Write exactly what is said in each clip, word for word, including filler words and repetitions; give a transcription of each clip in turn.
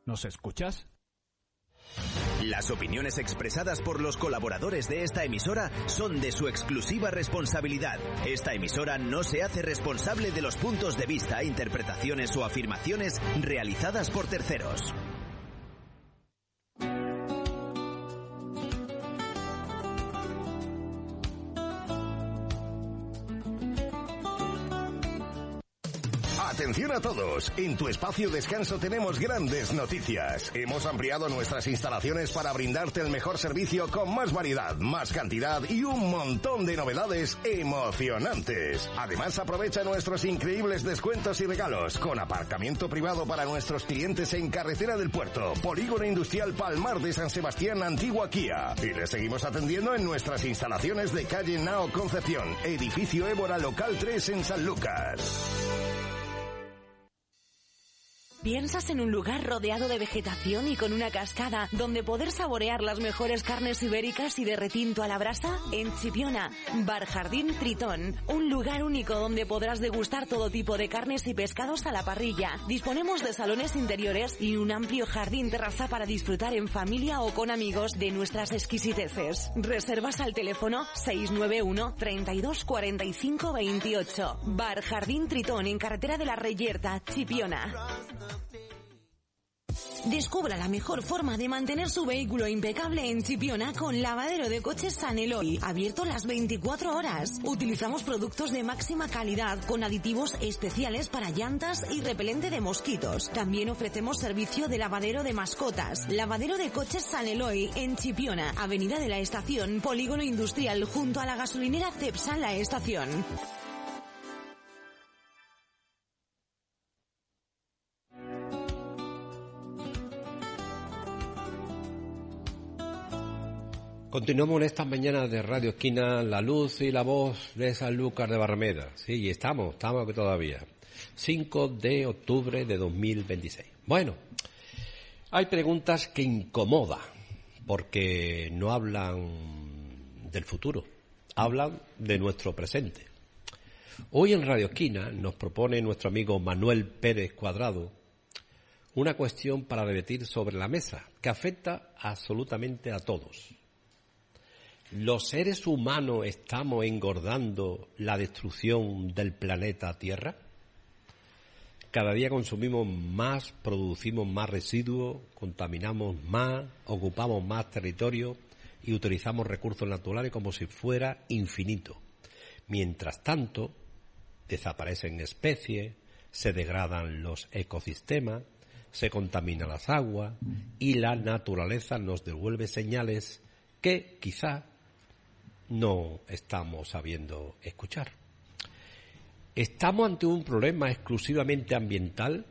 ¿Nos escuchas? Las opiniones expresadas por los colaboradores de esta emisora son de su exclusiva responsabilidad. Esta emisora no se hace responsable de los puntos de vista, interpretaciones o afirmaciones realizadas por terceros. Atención a todos, en tu espacio descanso tenemos grandes noticias. Hemos ampliado nuestras instalaciones para brindarte el mejor servicio con más variedad, más cantidad y un montón de novedades emocionantes. Además, aprovecha nuestros increíbles descuentos y regalos con aparcamiento privado para nuestros clientes en Carretera del Puerto, Polígono Industrial Palmar de San Sebastián, Antigua Kia. Y les seguimos atendiendo en nuestras instalaciones de calle Nao Concepción, edificio Évora Local tres en San Lucas. ¿Piensas en un lugar rodeado de vegetación y con una cascada donde poder saborear las mejores carnes ibéricas y de retinto a la brasa? En Chipiona, Bar Jardín Tritón, un lugar único donde podrás degustar todo tipo de carnes y pescados a la parrilla. Disponemos de salones interiores y un amplio jardín terraza para disfrutar en familia o con amigos de nuestras exquisiteces. Reservas al teléfono seis nueve uno, treinta y dos, cuarenta y cinco, veintiocho. Bar Jardín Tritón en Carretera de la Reyerta, Chipiona. Descubra la mejor forma de mantener su vehículo impecable en Chipiona con Lavadero de Coches San Eloy, abierto las veinticuatro horas. Utilizamos productos de máxima calidad con aditivos especiales para llantas y repelente de mosquitos. También ofrecemos servicio de lavadero de mascotas. Lavadero de Coches San Eloy en Chipiona, Avenida de la Estación, Polígono Industrial, junto a la gasolinera Cepsa La Estación. Continuamos en estas mañanas de Radio Esquina, la luz y la voz de Sanlúcar de Barrameda. Sí, y estamos, estamos aquí todavía. cinco de octubre de dos mil veintiséis. Bueno, hay preguntas que incomodan, porque no hablan del futuro, hablan de nuestro presente. Hoy en Radio Esquina nos propone nuestro amigo Manuel Pérez Cuadrado una cuestión para debatir sobre la mesa, que afecta absolutamente a todos. ¿Los seres humanos estamos engordando la destrucción del planeta Tierra? Cada día consumimos más, producimos más residuos, contaminamos más, ocupamos más territorio y utilizamos recursos naturales como si fuera infinito. Mientras tanto, desaparecen especies, se degradan los ecosistemas, se contaminan las aguas y la naturaleza nos devuelve señales que quizá no estamos sabiendo escuchar. ¿Estamos ante un problema exclusivamente ambiental?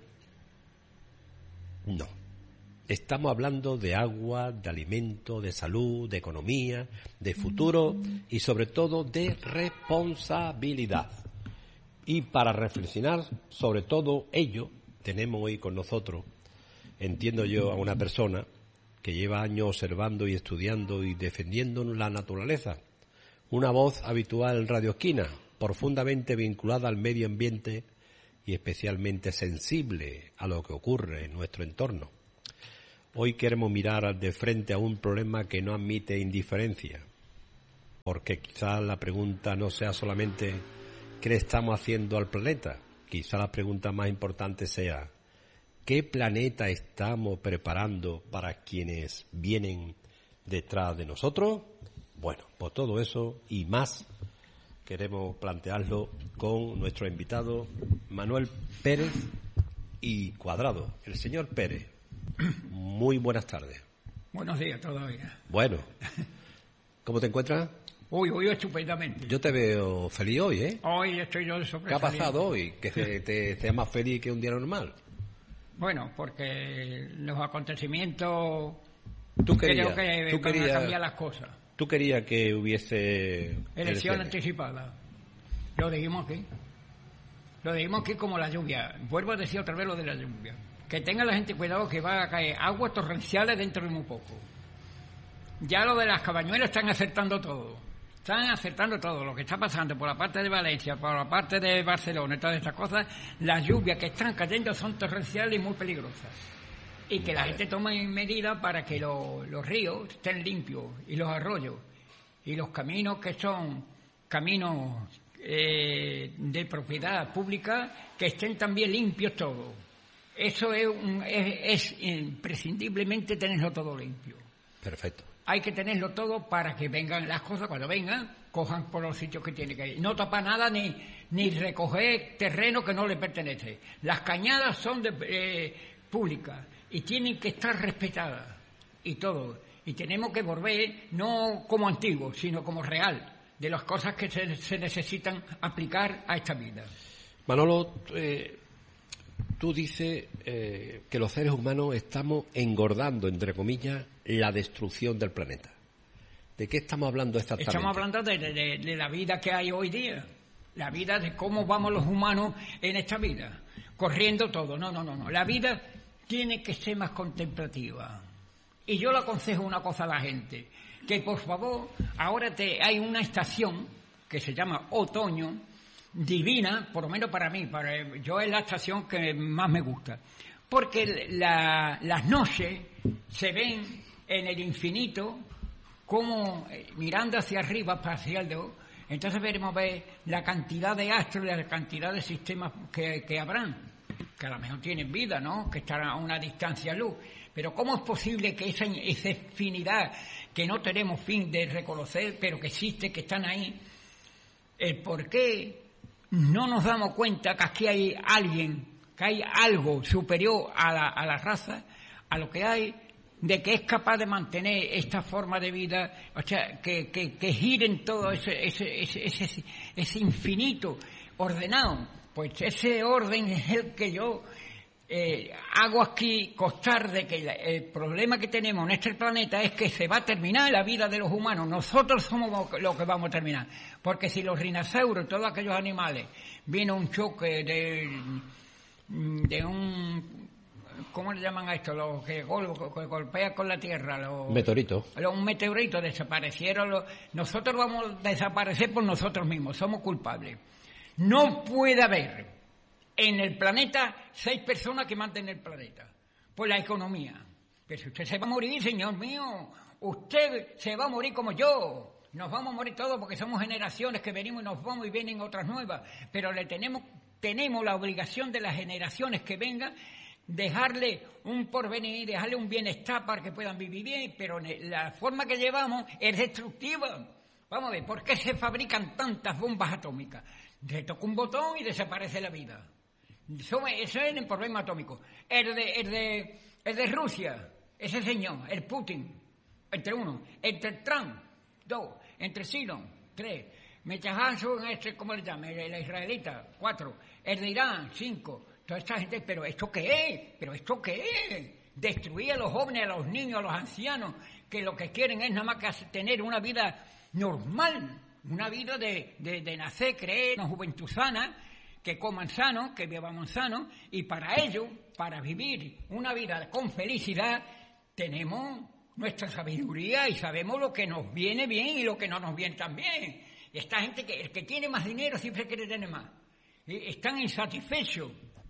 No. Estamos hablando de agua, de alimento, de salud, de economía, de futuro y sobre todo de responsabilidad. Y para reflexionar sobre todo ello, tenemos hoy con nosotros, entiendo yo, a una persona que lleva años observando y estudiando y defendiendo la naturaleza. Una voz habitual en Radio Esquina, profundamente vinculada al medio ambiente y especialmente sensible a lo que ocurre en nuestro entorno. Hoy queremos mirar de frente a un problema que no admite indiferencia, porque quizás la pregunta no sea solamente ¿qué le estamos haciendo al planeta? Quizás la pregunta más importante sea ¿qué planeta estamos preparando para quienes vienen detrás de nosotros? Bueno, pues todo eso y más queremos plantearlo con nuestro invitado Manuel Pérez y Cuadrado. El señor Pérez, muy buenas tardes. Buenos días todavía. Bueno, ¿cómo te encuentras? Uy, hoy estupendamente. Yo te veo feliz hoy, ¿eh? Hoy estoy yo de sorpresa. ¿Qué ha pasado hoy? Que te, te, te más feliz que un día normal. Bueno, porque los acontecimientos tú querías, creo que tú van querías, a cambiar las cosas. ¿Tú querías que hubiese elección anticipada? Lo dijimos aquí. Lo dijimos aquí como la lluvia. Vuelvo a decir otra vez lo de la lluvia. Que tenga la gente cuidado que va a caer aguas torrenciales dentro de muy poco. Ya lo de las cabañuelas están acertando todo. Están acertando todo. Lo que está pasando por la parte de Valencia, por la parte de Barcelona y todas estas cosas, las lluvias que están cayendo son torrenciales y muy peligrosas. y que la gente tome medidas para que lo, los ríos estén limpios y los arroyos y los caminos que son caminos eh, de propiedad pública que estén también limpios todos. Eso es, un, es, es imprescindiblemente tenerlo todo limpio. Perfecto. Hay que tenerlo todo para que vengan las cosas, cuando vengan, cojan por los sitios que tienen que ir. No tapar nada ni, ni recoger terreno que no le pertenece. Las cañadas son de, eh, públicas y tienen que estar respetadas y todo. Y tenemos que volver no como antiguo, sino como real, de las cosas que se, se necesitan aplicar a esta vida. Manolo, eh, tú dices eh, que los seres humanos estamos engordando, entre comillas, la destrucción del planeta. ¿De qué estamos hablando exactamente? Estamos hablando de, de, de la vida que hay hoy día, la vida de cómo vamos los humanos en esta vida, corriendo todo. No, no, no, no. La vida tiene que ser más contemplativa. Y yo le aconsejo una cosa a la gente, que por favor, ahora te, hay una estación que se llama otoño, divina, por lo menos para mí, para yo es la estación que más me gusta, porque la, las noches se ven en el infinito como eh, mirando hacia arriba, hacia el dedo, entonces veremos ver la cantidad de astros y la cantidad de sistemas que, que habrán, que a lo mejor tienen vida, ¿no?, que estarán a una distancia luz, pero ¿cómo es posible que esa, esa infinidad que no tenemos fin de reconocer, pero que existe, que están ahí, el por qué no nos damos cuenta que aquí hay alguien, que hay algo superior a la, a la raza, a lo que hay, de que es capaz de mantener esta forma de vida, o sea, que, que, que giren todo ese, ese, ese, ese, ese infinito ordenado? Pues ese orden es el que yo eh, hago aquí constar de que el problema que tenemos en este planeta es que se va a terminar la vida de los humanos. Nosotros somos los que vamos a terminar. Porque si los dinosaurios, todos aquellos animales, viene un choque de, de un... ¿Cómo le llaman a esto? Los que, gol, que golpean con la tierra. Los meteoritos. Los, un meteorito desaparecieron. Los, nosotros vamos a desaparecer por nosotros mismos. Somos culpables. No puede haber en el planeta seis personas que mantienen el planeta. Por la economía. Pero si usted se va a morir, señor mío, usted se va a morir como yo. Nos vamos a morir todos porque somos generaciones que venimos y nos vamos y vienen otras nuevas. Pero le tenemos, tenemos la obligación de las generaciones que vengan dejarle un porvenir, dejarle un bienestar para que puedan vivir bien, pero la forma que llevamos es destructiva. Vamos a ver, ¿por qué se fabrican tantas bombas atómicas? Se toca un botón y desaparece la vida. Eso, eso es el problema atómico. El de, el de, el de Rusia, ese señor, el Putin, entre uno, entre Trump, dos, entre Sino, tres, Netanyahu, este, ¿cómo le llaman? El, el israelita, cuatro, el de Irán, cinco. Toda esta gente, ¿pero esto qué es? ¿Pero esto qué es? Destruir a los jóvenes, a los niños, a los ancianos, que lo que quieren es nada más que tener una vida normal, una vida de, de, de nacer, creer, una juventud sana, que coman sano, que beban sano, y para ello, para vivir una vida con felicidad, tenemos nuestra sabiduría y sabemos lo que nos viene bien y lo que no nos viene tan bien. Y esta gente, que el que tiene más dinero siempre quiere tener más. Y están insatisfechos.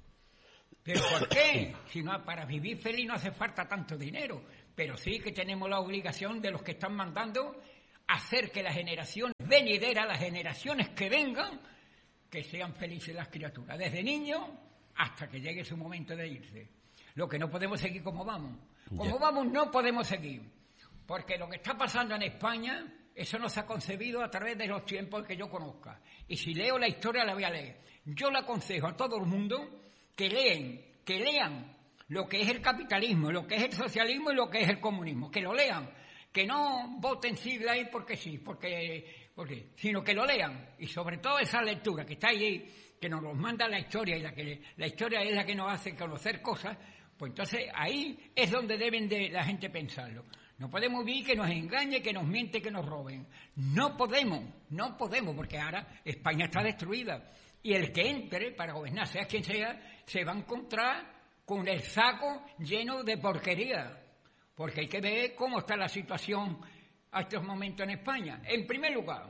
¿Pero por qué? Si no, para vivir feliz no hace falta tanto dinero. Pero sí que tenemos la obligación de los que están mandando hacer que las generaciones venideras, las generaciones que vengan, que sean felices las criaturas, desde niños hasta que llegue su momento de irse. Lo que no podemos seguir como vamos. Como yeah. vamos no podemos seguir. Porque lo que está pasando en España, eso no se ha concebido a través de los tiempos que yo conozca. Y si leo la historia la voy a leer. Yo le aconsejo a todo el mundo que leen, que lean lo que es el capitalismo, lo que es el socialismo y lo que es el comunismo, que lo lean, que no voten sigla ahí porque sí, porque, porque, sino que lo lean, y sobre todo esa lectura que está ahí, que nos los manda la historia, y la que la historia es la que nos hace conocer cosas, pues entonces ahí es donde deben de la gente pensarlo. No podemos vivir que nos engañe, que nos miente, que nos roben. No podemos, no podemos, porque ahora España está destruida. Y el que entre para gobernar, sea quien sea, se va a encontrar con el saco lleno de porquería. Porque hay que ver cómo está la situación a estos momentos en España. En primer lugar,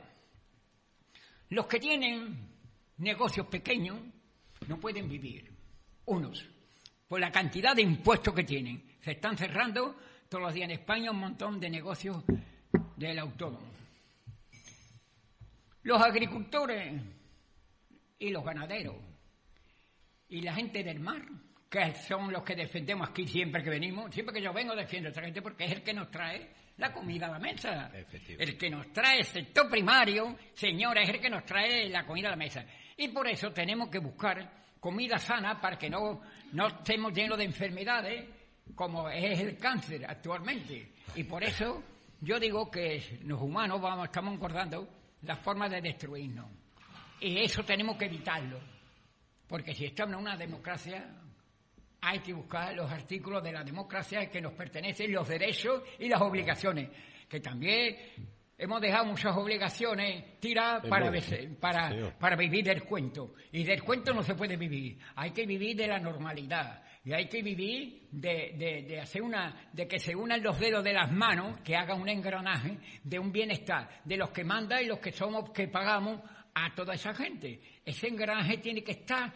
los que tienen negocios pequeños no pueden vivir. Unos, por la cantidad de impuestos que tienen. Se están cerrando todos los días en España un montón de negocios del autónomo. Los agricultores y los ganaderos y la gente del mar, que son los que defendemos aquí siempre que venimos, siempre que yo vengo defiendo a esta gente porque es el que nos trae la comida a la mesa. El que nos trae el sector primario, señora, es el que nos trae la comida a la mesa. Y por eso tenemos que buscar comida sana para que no, no estemos llenos de enfermedades como es el cáncer actualmente. Y por eso yo digo que los humanos vamos, estamos engordando las formas de destruirnos. Y eso tenemos que evitarlo. Porque si estamos en una democracia, hay que buscar los artículos de la democracia que nos pertenecen, los derechos y las obligaciones. Que también hemos dejado muchas obligaciones tiradas para, para, sí. para vivir del cuento. Y del cuento no se puede vivir. Hay que vivir de la normalidad. Y hay que vivir de, de, de hacer una, de que se unan los dedos de las manos, que haga un engranaje de un bienestar, de los que mandan y los que somos, que pagamos a toda esa gente. Ese engranaje tiene que estar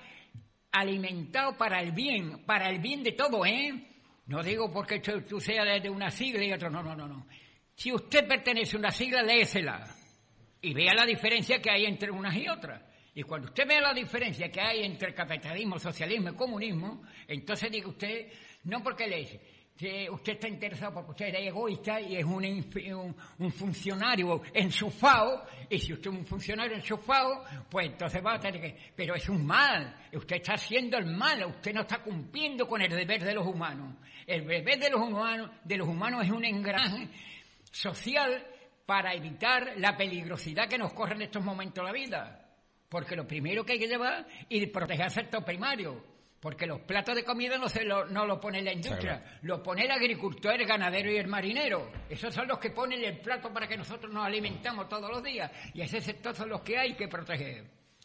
alimentado para el bien, para el bien de todo, ¿eh? No digo porque tú, tú seas de una sigla y otro, no, no, no, no. Si usted pertenece a una sigla, léesela y vea la diferencia que hay entre unas y otras. Y cuando usted vea la diferencia que hay entre capitalismo, socialismo y comunismo, entonces diga usted, no porque lee, que usted está interesado porque usted es egoísta y es un, un, un funcionario enchufado, y si usted es un funcionario enchufado, pues entonces va a tener que... Pero es un mal, usted está haciendo el mal, usted no está cumpliendo con el deber de los humanos. El deber de los humanos, de los humanos es un engranaje social para evitar la peligrosidad que nos corre en estos momentos la vida. Porque lo primero que hay que llevar es proteger el sector primario. Porque los platos de comida no se lo, no lo pone la industria, claro. Lo pone el agricultor, el ganadero y el marinero. Esos son los que ponen el plato para que nosotros nos alimentamos todos los días. Y ese sector son los que hay que proteger.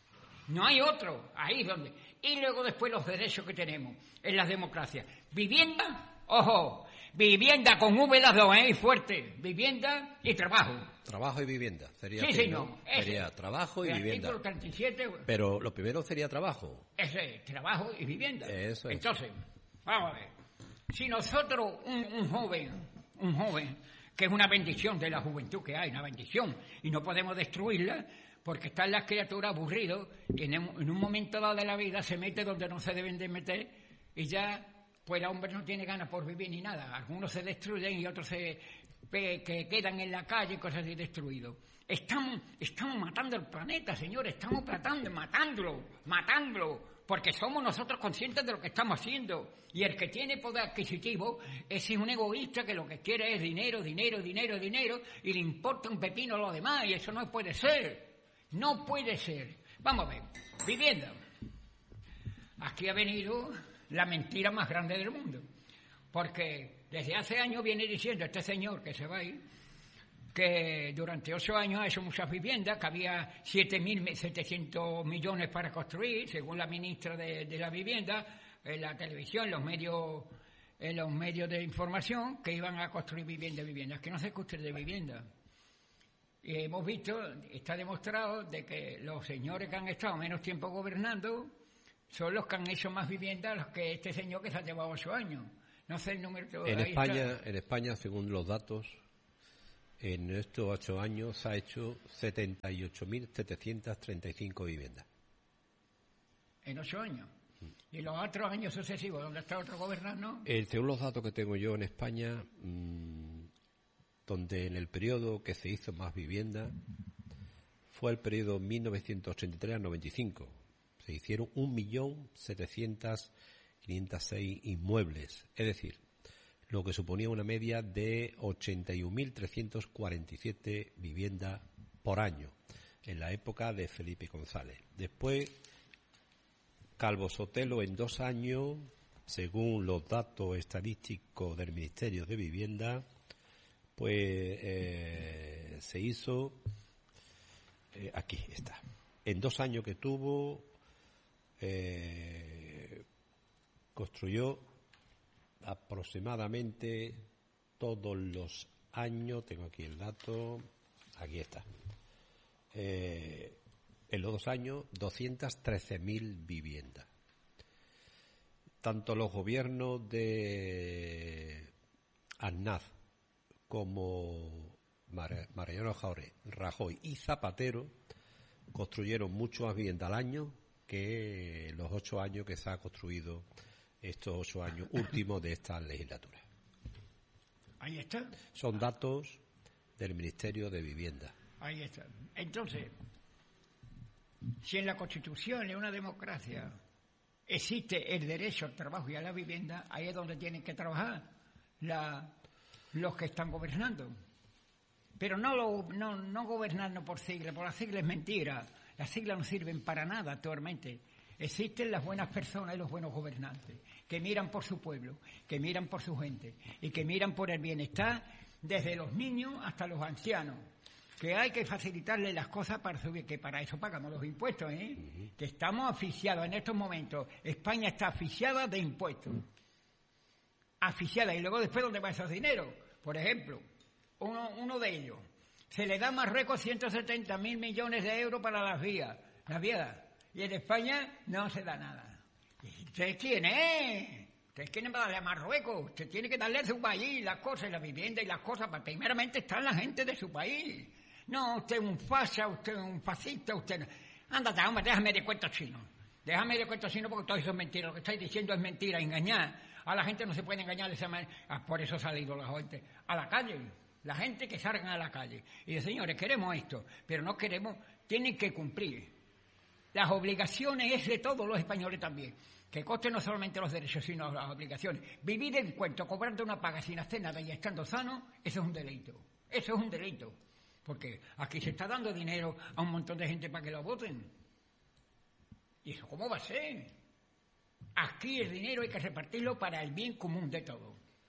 No hay otro, ahí donde. Y luego después los derechos que tenemos en las democracias. Vivienda, ojo, vivienda con V las dos, ¿eh? Y fuerte. Vivienda y trabajo. Trabajo y vivienda. Sería sí, así, sí, ¿no? no. Sería trabajo y el vivienda. Artículo treinta y siete. Pero lo primero sería trabajo. Ese, trabajo y vivienda. Eso es. Entonces, vamos a ver. Si nosotros, un, un joven, un joven, que es una bendición de la juventud que hay, una bendición, y no podemos destruirla, porque están las criaturas aburridos, y en, en un momento dado de la vida se mete donde no se deben de meter, y ya, pues el hombre no tiene ganas por vivir ni nada. Algunos se destruyen y otros se... que quedan en la calle, cosas así, destruidos. Estamos, estamos matando el planeta, señores, estamos tratando, matándolo, matándolo, porque somos nosotros conscientes de lo que estamos haciendo. Y el que tiene poder adquisitivo es un egoísta que lo que quiere es dinero, dinero, dinero, dinero, y le importa un pepino lo demás, y eso no puede ser. No puede ser. Vamos a ver, vivienda. Aquí ha venido la mentira más grande del mundo. Porque desde hace años viene diciendo este señor que se va a ir, que durante ocho años ha hecho muchas viviendas, que había siete mil setecientos millones para construir, según la ministra de, de la Vivienda, en la televisión, en los medios, en los medios de información, que iban a construir vivienda, viviendas, que no se construye de vivienda. Y hemos visto, está demostrado, de que los señores que han estado menos tiempo gobernando son los que han hecho más viviendas que este señor que se ha llevado ocho años. No sé el número. En España, en España, según los datos, en estos ocho años se ha hecho setenta y ocho mil setecientas treinta y cinco viviendas. ¿En ocho años? ¿Y los otros años sucesivos, dónde está otro gobernando? Eh, según los datos que tengo yo en España, mmm, donde en el periodo que se hizo más vivienda fue el periodo mil novecientos ochenta y tres a noventa y cinco. Se hicieron un millón setecientos quinientos seis inmuebles, es decir, lo que suponía una media de ochenta y un mil trescientos cuarenta y siete viviendas por año, en la época de Felipe González. Después, Calvo Sotelo en dos años, según los datos estadísticos del Ministerio de Vivienda, pues eh, se hizo, eh, aquí está, en dos años que tuvo, eh, construyó aproximadamente todos los años, tengo aquí el dato, aquí está, eh, en los dos años, doscientas trece mil viviendas. tanto los gobiernos de Aznar como Mariano Rajoy y Zapatero construyeron mucho más vivienda al año que los ocho años que se ha construido estos ocho años últimos de esta legislatura. Ahí está. Son datos del Ministerio de Vivienda. Ahí está. Entonces, si en la Constitución, en una democracia, existe el derecho al trabajo y a la vivienda, ahí es donde tienen que trabajar la, los que están gobernando. Pero no, lo, no, no gobernando por siglas, por las siglas es mentira. Las siglas no sirven para nada actualmente. Existen las buenas personas y los buenos gobernantes, que miran por su pueblo, que miran por su gente y que miran por el bienestar desde los niños hasta los ancianos. Que hay que facilitarle las cosas para subir, que para eso pagamos los impuestos, ¿eh? Uh-huh. Que estamos asfixiados en estos momentos. España está asfixiada de impuestos. Asfixiada. Y luego después, ¿dónde va esos dinero? Por ejemplo, uno, uno de ellos. Se le da a Marruecos ciento setenta mil millones de euros para las vías. Las vías. Y en España no se da nada. ¿Y usted quién es? Usted quién va a darle a Marruecos. Usted tiene que darle a su país las cosas, y la vivienda y las cosas. Para primeramente está la gente de su país. No, usted es un fascia, usted es un fascista, usted no. Ándate, hombre, déjame de cuentos chinos. Déjame de cuentos chinos porque todo eso es mentira. Lo que estáis diciendo es mentira, engañar. A la gente no se puede engañar de esa manera. Ah, por eso ha salido la gente a la calle. La gente que salgan a la calle. Y dice, señores, queremos esto, pero no queremos, tienen que cumplir. Las obligaciones es de todos los españoles también. Que costen no solamente los derechos, sino las obligaciones. Vivir en cuento, cobrando una paga sin hacer nada y estando sano, eso es un delito. Eso es un delito. Porque aquí se está dando dinero a un montón de gente para que lo voten. ¿Y eso cómo va a ser? Aquí el dinero hay que repartirlo para el bien común de todos.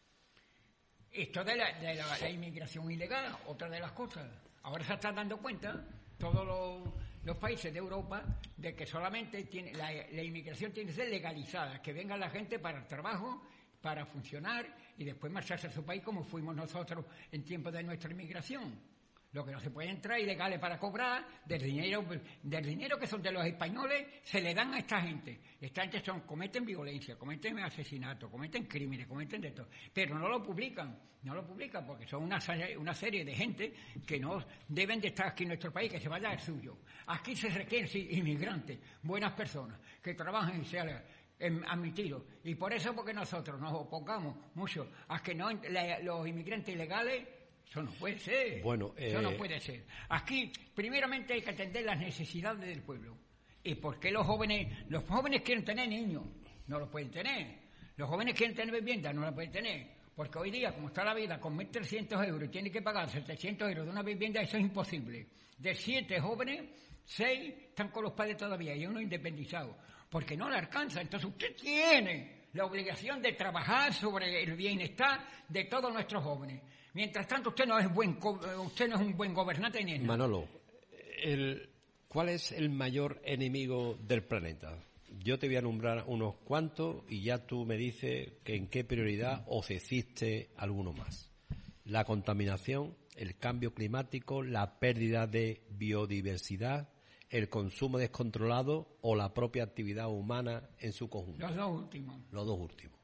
Esto de la, de la, la inmigración ilegal, otra de las cosas. Ahora se están dando cuenta todos los, los países de Europa de que solamente tiene, la, la inmigración tiene que ser legalizada, que venga la gente para el trabajo, para funcionar y después marcharse a su país como fuimos nosotros en tiempo de nuestra inmigración. Lo que no se puede entrar ilegales para cobrar del dinero del dinero que son de los españoles se le dan a esta gente. Esta gente son, cometen violencia, cometen asesinato, cometen crímenes, cometen de todo. Pero no lo publican, no lo publican porque son una, una serie de gente que no deben de estar aquí en nuestro país, que se vaya al suyo. Aquí se requieren sí, inmigrantes, buenas personas, que trabajen y sean admitidos. Y por eso porque nosotros nos opongamos mucho a que no la, los inmigrantes ilegales. Eso no puede ser. Bueno, eh... Eso no puede ser. Aquí, primeramente, hay que atender las necesidades del pueblo. ¿Y por qué los jóvenes, los jóvenes quieren tener niños? No los pueden tener. Los jóvenes quieren tener vivienda, no la pueden tener. Porque hoy día, como está la vida, con mil trescientos euros y tiene que pagar setecientos euros de una vivienda, eso es imposible. De siete jóvenes, seis están con los padres todavía y uno independizado. Porque no le alcanza. Entonces usted tiene la obligación de trabajar sobre el bienestar de todos nuestros jóvenes. Mientras tanto, usted no es buen usted no es un buen gobernante ni nada. Manolo, el, ¿cuál es el mayor enemigo del planeta? Yo te voy a nombrar unos cuantos y ya tú me dices que en qué prioridad o si existe alguno más. La contaminación, el cambio climático, la pérdida de biodiversidad, el consumo descontrolado o la propia actividad humana en su conjunto. Los dos últimos. Los dos últimos.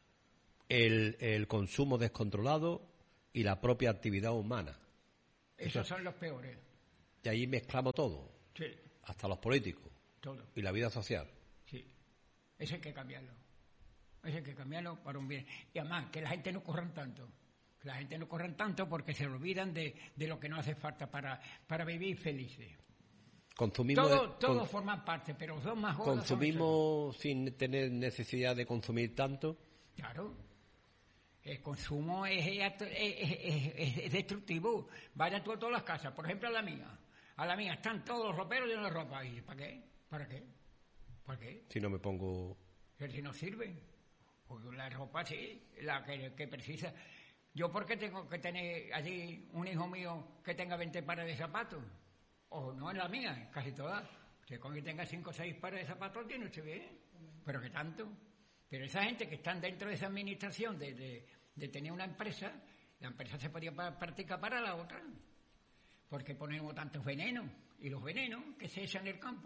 El, el consumo descontrolado y la propia actividad humana. Esos Eso, son los peores. Y ahí mezclamos todo. Sí. Hasta los políticos. Todo. Y la vida social. Sí. Eso hay que cambiarlo. Eso hay que cambiarlo para un bien. Y además, que la gente no corran tanto. Que la gente no corran tanto porque se olvidan de, de lo que no hace falta para, para vivir felices. Consumimos todo, de, todo con, forma parte, pero los dos más gordos consumimos sin tener necesidad de consumir tanto. Claro. El consumo es, es, es, es destructivo. Vaya tú a todas las casas, por ejemplo a la mía. A la mía están todos los roperos llenos de ropa. ¿Y para qué? ¿Para qué? ¿Para qué? Si no me pongo... Si no sirve. Porque la ropa sí, la que, que precisa. ¿Yo por qué tengo que tener allí un hijo mío que tenga veinte pares de zapatos? O no en la mía, casi todas. Usted con que tenga cinco o seis pares de zapatos tiene usted bien. Pero ¿qué tanto? Pero esa gente que están dentro de esa administración de, de, de tener una empresa, la empresa se podría practicar para la otra. Porque ponemos tantos venenos. Y los venenos que se echan en el campo,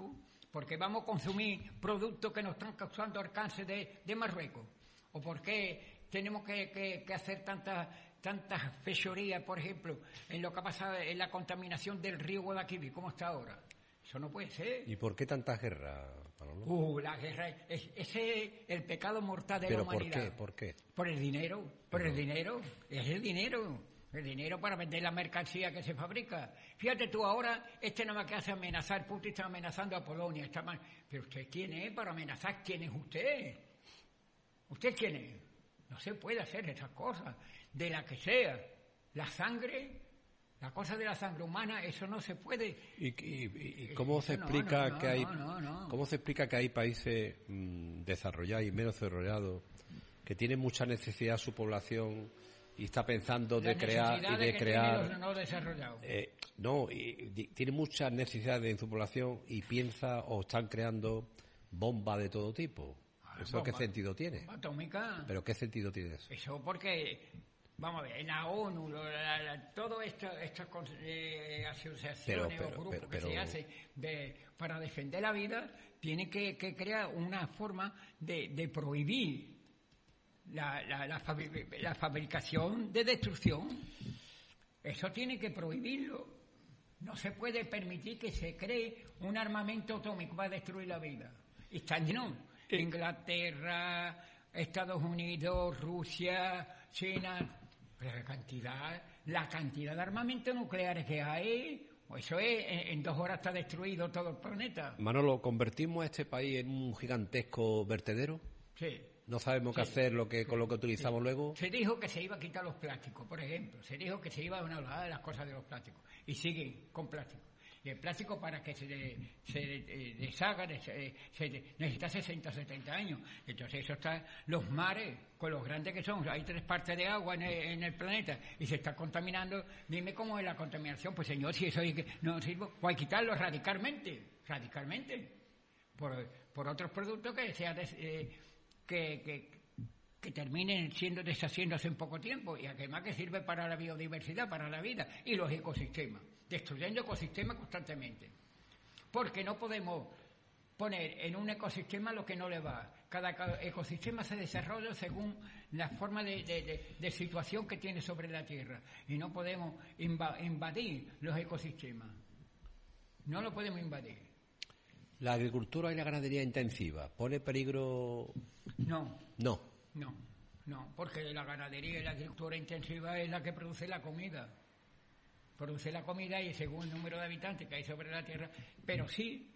¿Por qué vamos a consumir productos que nos están causando el cáncer de, de Marruecos? ¿O por qué tenemos que, que, que hacer tantas tantas fechorías, por ejemplo, en lo que ha pasado en la contaminación del río Guadalquivir, como está ahora? Eso no puede ser. ¿Y por qué tantas guerras, Manolo? Uh, la guerra, es, ese es el pecado mortal de ¿Pero la humanidad. por qué? ¿Por qué? Por el dinero, por Pero... el dinero, es el dinero. El dinero para vender la mercancía que se fabrica. Fíjate tú ahora, este nada más que hace amenazar, Putin está amenazando a Polonia, está mal. Pero usted quién es para amenazar, ¿quién es usted? ¿Usted quién es? No se puede hacer esas cosas, de la que sea. La sangre, la cosa de la sangre humana, eso no se puede. ¿Y, y, y cómo se no, explica no, no, que hay, no, no, no. cómo se explica que hay países mmm, desarrollados y menos desarrollados que tienen mucha necesidad su población y está pensando de la crear y de que crear los no desarrollados? Eh, no, y, y, tiene muchas necesidades en su población y piensa o están creando bombas de todo tipo. ¿Eso bomba, qué sentido tiene? Bomba atómica. ¿Pero qué sentido tiene eso? Eso porque, vamos a ver, en la ONU, la, la, todo esto, estas eh, asociaciones pero, pero, o grupos pero, pero, que se hacen de, para defender la vida, tienen que, que crear una forma de, de prohibir La, la, la, la fabricación de destrucción. Eso tiene que prohibirlo. No se puede permitir que se cree un armamento atómico para destruir la vida. Y están llenos. Inglaterra, Estados Unidos, Rusia, China. Pero la cantidad, la cantidad de armamentos nucleares que hay, eso es, en, en dos horas está destruido todo el planeta. Manolo, ¿convertimos a este país en un gigantesco vertedero? Sí. No sabemos qué sí, hacer lo que, sí, con lo que utilizamos sí. luego. Se dijo que se iba a quitar los plásticos, por ejemplo. Se dijo que se iba a una olada de las cosas de los plásticos. Y siguen con plástico. Y el plástico para que se, de, se de, deshaga de, se, se de, necesita sesenta, setenta años. Entonces eso está, los mares, con los grandes que son, hay tres partes de agua en el, en el planeta y se está contaminando. Dime cómo es la contaminación. Pues señor, si eso no sirve, pues hay que quitarlo radicalmente, radicalmente. Por, por otros productos que sea de, eh, que, que, que terminen siendo deshaciéndose en poco tiempo y además que sirve para la biodiversidad, para la vida y los ecosistemas, destruyendo ecosistemas constantemente. Porque no podemos poner en un ecosistema lo que no le va. Cada ecosistema se desarrolla según la forma de, de, de, de situación que tiene sobre la Tierra y no podemos invadir los ecosistemas. No lo podemos invadir. ¿La agricultura y la ganadería intensiva pone peligro? No. No. No, no, porque la ganadería y la agricultura intensiva es la que produce la comida. Produce la comida y según el número de habitantes que hay sobre la Tierra, pero sí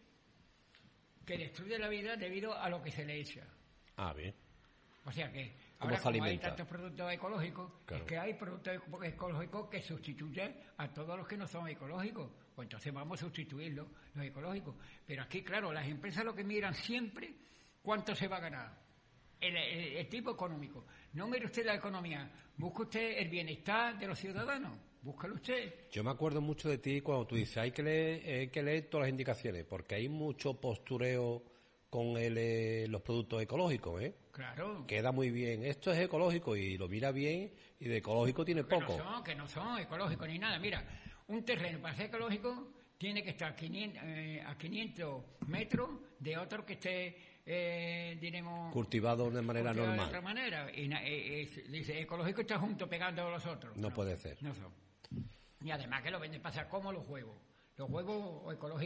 que destruye la vida debido a lo que se le echa. Ah, bien. O sea que ahora como hay tantos productos ecológicos, claro, es que hay productos ecológicos que sustituyen a todos los que no son ecológicos. Pues entonces vamos a sustituirlos, los ecológicos. Pero aquí, claro, las empresas lo que miran siempre, ¿cuánto se va a ganar? El, el, el tipo económico. No mire usted la economía, busque usted el bienestar de los ciudadanos, búscalo usted. Yo me acuerdo mucho de ti cuando tú dices, hay que leer, hay que leer todas las indicaciones, porque hay mucho postureo con el, eh, los productos ecológicos, ¿eh? Claro. Queda muy bien. Esto es ecológico y lo mira bien y de ecológico tiene que poco. No son, que no son ecológicos ni nada. Mira, un terreno para ser ecológico tiene que estar quinientos, eh, a quinientos metros de otro que esté, eh, diremos... cultivado de manera normal. De otra manera. Y eh, eh, dice, ecológico está junto pegando a los otros. No, no puede ser. No son. Y además que lo venden pasar como los huevos. Los huevos ecológicos